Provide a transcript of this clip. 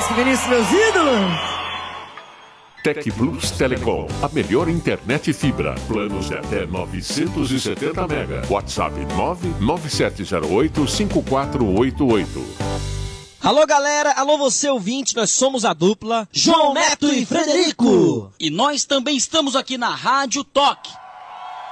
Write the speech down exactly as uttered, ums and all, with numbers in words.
Bosco, Vinícius, meus ídolos. Tec Plus Telecom, a melhor internet fibra. Planos de até novecentos e setenta mega. WhatsApp nove nove sete zero oito cinco quatro oito oito. Alô galera, alô você ouvinte, nós somos a dupla João Neto e Frederico. E nós também estamos aqui na Rádio Toque.